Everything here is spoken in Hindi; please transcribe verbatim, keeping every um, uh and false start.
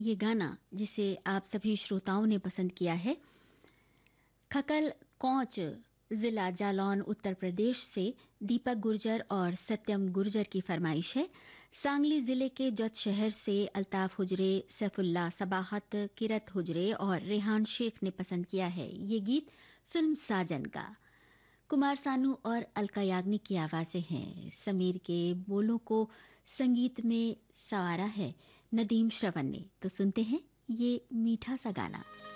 ये गाना जिसे आप सभी श्रोताओं ने पसंद किया है, खकल कौच जिला जालौन उत्तर प्रदेश से दीपक गुर्जर और सत्यम गुर्जर की फरमाइश है। सांगली जिले के जत शहर से अल्ताफ हुजरे, सैफुल्ला सबाहत, किरत हुजरे और रेहान शेख ने पसंद किया है ये गीत फिल्म साजन का। कुमार सानू और अलका याग्निक की आवाजें हैं। समीर के बोलों को संगीत में सवारा है नदीम श्रवण ने। तो सुनते हैं ये मीठा सा गाना।